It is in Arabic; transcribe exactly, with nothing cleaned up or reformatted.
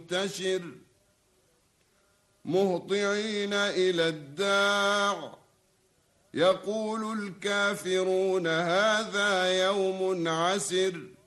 منتشر مهطعين إلى الداع يقول الكافرون هذا يوم عسر